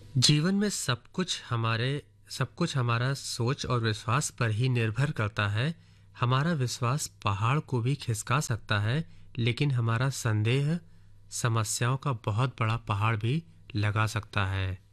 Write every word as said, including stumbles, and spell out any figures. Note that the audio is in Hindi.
जीवन में सब कुछ हमारे सब कुछ हमारा सोच और विश्वास पर ही निर्भर करता है। हमारा विश्वास पहाड़ को भी खिसका सकता है, लेकिन हमारा संदेह समस्याओं का बहुत बड़ा पहाड़ भी लगा सकता है।